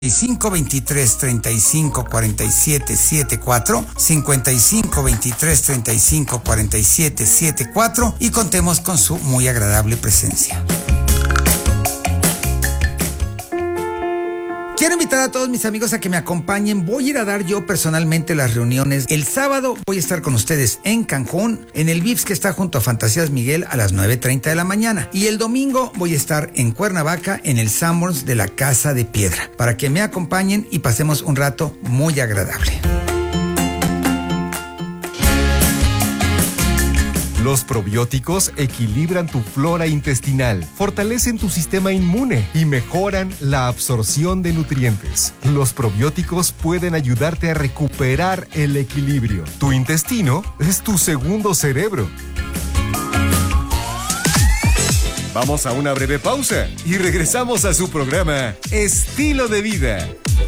23 35 47 74, 55 23 35 47 74 y contemos con su muy agradable presencia. Quiero invitar a todos mis amigos a que me acompañen. Voy a ir a dar yo personalmente las reuniones. El sábado voy a estar con ustedes en Cancún, en el VIPS que está junto a Fantasías Miguel a las 9:30 de la mañana. Y el domingo voy a estar en Cuernavaca, en el Sanborns de la Casa de Piedra, para que me acompañen y pasemos un rato muy agradable. Los probióticos equilibran tu flora intestinal, fortalecen tu sistema inmune y mejoran la absorción de nutrientes. Los probióticos pueden ayudarte a recuperar el equilibrio. Tu intestino es tu segundo cerebro. Vamos a una breve pausa y regresamos a su programa Estilo de Vida.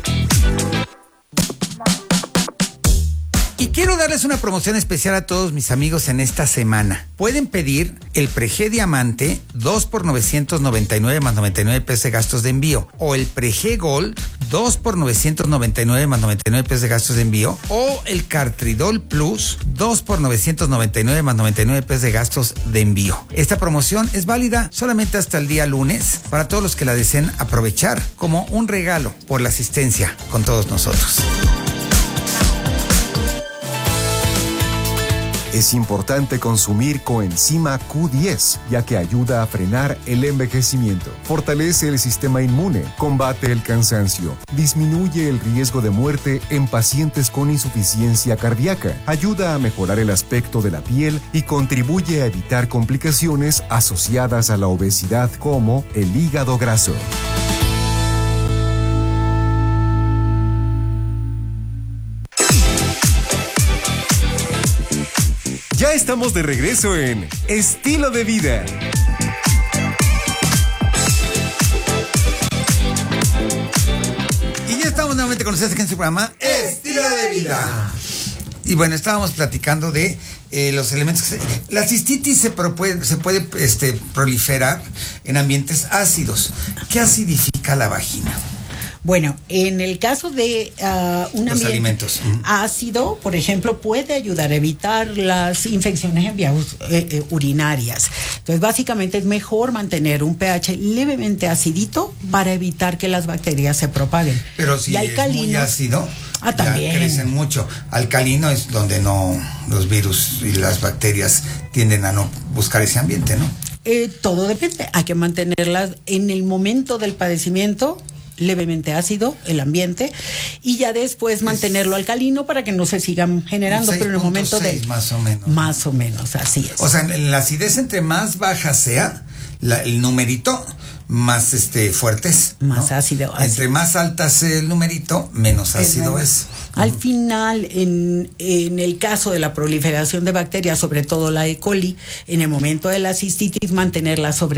Y quiero darles una promoción especial a todos mis amigos en esta semana. Pueden pedir el Prege Diamante 2 por 999 más 99 pesos de gastos de envío, o el Prege Gold 2 por 999 más 99 pesos de gastos de envío, o el Cartridol Plus 2 por 999 más 99 pesos de gastos de envío. Esta promoción es válida solamente hasta el día lunes para todos los que la deseen aprovechar como un regalo por la asistencia con todos nosotros. Es importante consumir coenzima Q10, ya que ayuda a frenar el envejecimiento, fortalece el sistema inmune, combate el cansancio, disminuye el riesgo de muerte en pacientes con insuficiencia cardíaca, ayuda a mejorar el aspecto de la piel y contribuye a evitar complicaciones asociadas a la obesidad como el hígado graso. Ya estamos de regreso en Estilo de Vida. Y ya estamos nuevamente con ustedes aquí en su programa Estilo de Vida. Y bueno, estábamos platicando de los elementos que la cistitis se puede proliferar en ambientes ácidos. ¿Qué acidifica la vagina? Bueno, en el caso de un ambiente alimentos ácido, por ejemplo, puede ayudar a evitar las infecciones en vías urinarias. Entonces, básicamente es mejor mantener un pH levemente acidito para evitar que las bacterias se propaguen. Pero si es muy ácido, también crecen mucho. Alcalino es donde los virus y las bacterias tienden a no buscar ese ambiente, ¿no? Todo depende. Hay que mantenerlas en el momento del padecimiento levemente ácido el ambiente y ya después mantenerlo alcalino para que no se sigan generando, pero en el momento 6, de más o menos, así es. O sea, en la acidez entre más baja sea el numerito, más fuerte es, más ¿no? ácido. Entre más alta sea el numerito, menos ácido es. Al final, en el caso de la proliferación de bacterias, sobre todo la E. coli, en el momento de la cistitis, mantenerla sobre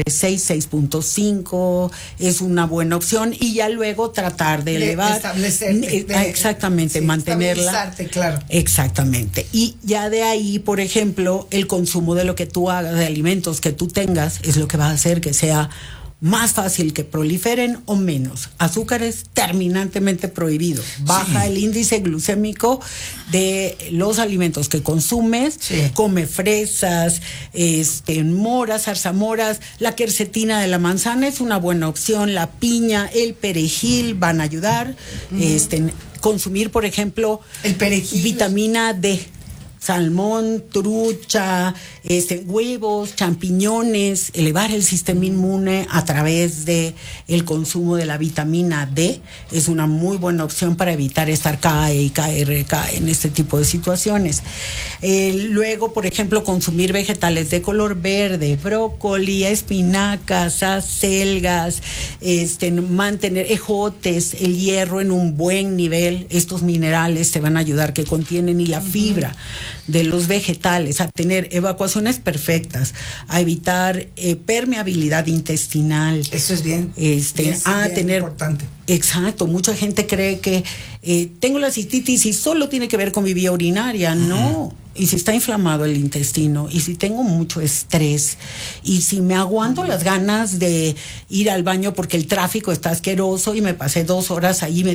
6.5 es una buena opción, y ya luego tratar de elevar. Exactamente, mantenerla. Claro. Exactamente. Y ya de ahí, por ejemplo, el consumo de lo que tú hagas, de alimentos que tú tengas, es lo que va a hacer que sea más fácil que proliferen o menos. Azúcares terminantemente prohibido. Baja el índice glucémico de los alimentos que consumes. Come fresas, moras, zarzamoras. La quercetina de la manzana es una buena opción. La piña, el perejil van a ayudar. Consumir, por ejemplo, el perejil, vitamina D. Salmón, trucha, huevos, champiñones, elevar el sistema inmune a través de el consumo de la vitamina D es una muy buena opción para evitar estar cae en este tipo de situaciones. Luego, por ejemplo, consumir vegetales de color verde, brócoli, espinacas, acelgas, mantener ejotes, el hierro en un buen nivel. Estos minerales te van a ayudar que contienen, y la fibra de los vegetales, a tener evacuaciones perfectas, a evitar permeabilidad intestinal. Eso es bien. Tener importante. Exacto, mucha gente cree que tengo la cistitis y solo tiene que ver con mi vía urinaria. No, y si está inflamado el intestino, y si tengo mucho estrés, y si me aguanto las ganas de ir al baño porque el tráfico está asqueroso y me pasé 2 horas ahí, me